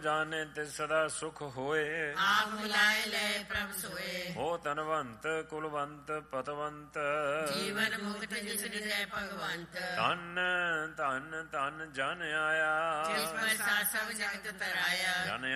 ਜਾਣੇ ਤਿਸ ਸਦਾ ਸੁਖ ਹੋਏ। ਆਪ ਮਿਲਾਏ ਲੈ ਪ੍ਰਭ ਸੋਏ। ਹੋ ਧਨਵੰਤ ਕੁਲਵੰਤ ਪਤਵੰਤ ਜੀਵਨ ਮੁਕਤ ਜਿਸ ਹਿਰਦੈ ਭਗਵੰਤ। ਧਨ ਧਨ ਧਨ ਜਨ ਆਇਆ ਜਿਸ ਪ੍ਰਸਾਦ ਸਭ ਜਗਤ ਤਰਾਇਆ। ਜਨ